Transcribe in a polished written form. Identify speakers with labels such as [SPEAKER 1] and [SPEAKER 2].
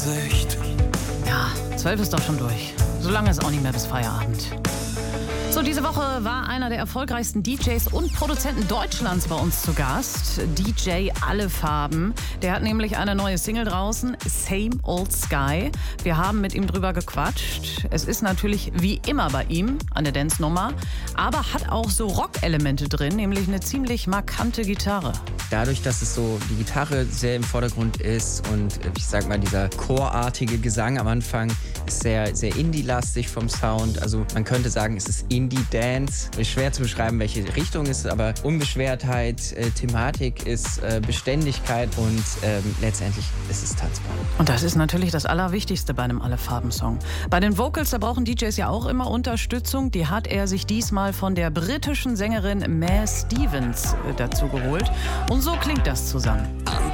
[SPEAKER 1] Ansicht.
[SPEAKER 2] Ja, 12 ist doch schon durch. So lange ist auch nicht mehr bis Feierabend. So, diese Woche war einer der erfolgreichsten DJs und Produzenten Deutschlands bei uns zu Gast. DJ Alle Farben. Der hat nämlich eine neue Single draußen, Same Old Sky. Wir haben mit ihm drüber gequatscht. Es ist natürlich wie immer bei ihm eine Dance-Nummer, aber hat auch so Rock-Elemente drin, nämlich eine ziemlich markante Gitarre.
[SPEAKER 3] Dadurch, dass es so die Gitarre sehr im Vordergrund ist und ich sag mal, dieser chorartige Gesang am Anfang ist sehr, sehr Indie-lastig vom Sound. Also man könnte sagen, es ist Indie-Dance. Ist schwer zu beschreiben, welche Richtung es ist, aber Unbeschwertheit, Thematik ist Beständigkeit und letztendlich ist es tanzbar.
[SPEAKER 2] Und das ist natürlich das Allerwichtigste bei einem Alle-Farben-Song. Bei den Vocals, da brauchen DJs ja auch immer Unterstützung. Die hat er sich diesmal von der britischen Sängerin Mae Stevens dazu geholt. Und so klingt das zusammen.